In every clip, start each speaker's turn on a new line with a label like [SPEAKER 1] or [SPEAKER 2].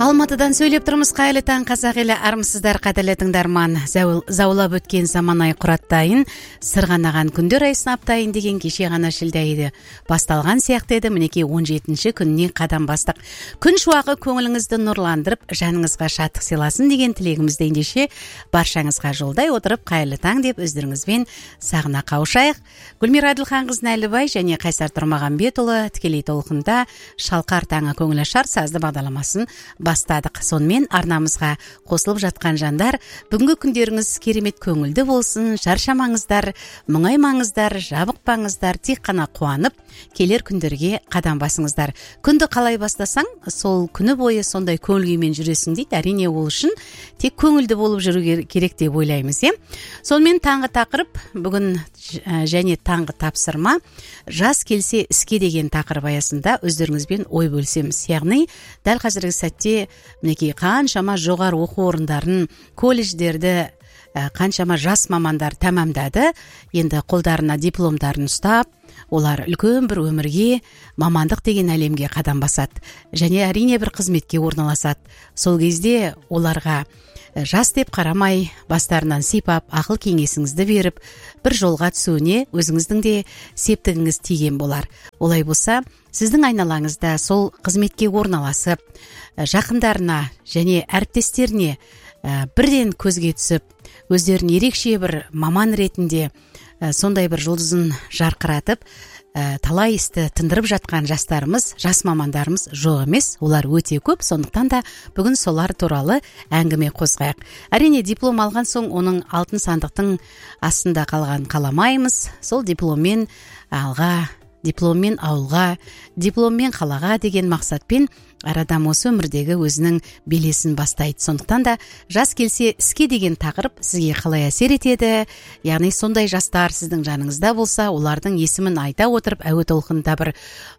[SPEAKER 1] Алматыдан сөйлеп тұрмыз, қайлы таң қазақ елі, армысыздар қадірлі тыңдарман. Заулап өткен заманай құраттайын, сырғанаған күндер ай сынаптайын деген кеше ғана шілде айы басталған сияқты еді. Мінекей 17-ші күніне қадам бастық. Күн шуағы көңіліңізді нұрландырып, жаныңызға шаттық сыйласын деген тілегімізді ендеше баршаңызға жолдай отырып, қайлы таң деп өздеріңізбен сағына қауышайық. Гүлмира Әділханқызы Нәлібай және Қайсар Тұрмағанбетұлы тікелей толқында шалқар таңы көңілі шар сазды бағдарламасын бастадық. Сонымен арнамызға қосылып жатқан жандар, бүгінгі күндеріңіз керемет көңілді болсын, шаршамаңыздар, мұңаймаңыздар, жабықпаңыздар, тек қана қуанып, келер күндерге қадам басыңыздар. Күнді қалай бастасаң, сол күні бойы сондай көңіл күймен жүресің дейді. Әрине ол үшін тек көңілді болып жүру керек деп ойлаймыз, Сонымен таңғы тақырып, бүгін және таңғы тапсырма, жас келсе іске деген тақырып аясында өздеріңізбен ой бөлсеміз. Яғни, дәл қазіргі сәтте мінекей қаншама жоғары оқу орындарын, колледждерді қаншама жас мамандар тәмамдады. Енді қолдарына дипломдарын ұстап, олар үлкен бір өмірге, мамандық деген әлемге қадам басады. Және әрине бір қызметке орналасады. Сол кезде оларға жас деп қарамай, бастарынан сипап, ақыл кеңесіңізді беріп, бір жолға түсуіне өзіңіздің де септігіңіз тиген болар. Олай болса, сіздің айналаңызда сол қызметке орналасып, жақындарына және әріптестеріне бірден көзге түсіп, өздерін ерекше бір маман ретінде сондай бір жұлдызын жарқыратып, талай істі тындырып жатқан жастарымыз, жас мамандарымыз жоқ емес, олар өте көп. Сондықтан да бүгін солар туралы әңгіме қозғайық. Әрине, диплом алған соң оның алтын сандықтың астында қалған қаламаймыз. Сол дипломмен алға, дипломмен ауылға, дипломмен қалаға деген мақсатпен әр адам осы өмірдегі өзінің белесін бастайды. Сондықтан да жас келсе іске деген тақырып сізге қалай әсер етеді? Яғни сондай жастар сіздің жаныңызда болса, олардың есімін айта отырып, әуе толқында бір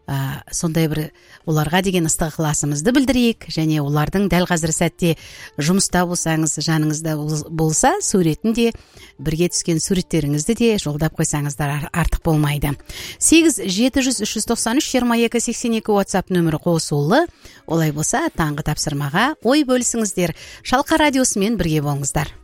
[SPEAKER 1] сондай бір оларға деген ыстық ықыласымызды білдірейік. Және олардың дәл қазір сәтте жұмыста болсаңыз, жаныңызда болса, суретінде бірге түскен суреттеріңізді де жолдап қойсаңыздар артық болмайды. 8-700-393-22-82 WhatsApp нөмірі қосулы. Олай болса, таңғы тапсырмаға ой бөлісіңіздер. Шалқар радиосымен бірге болыңыздар.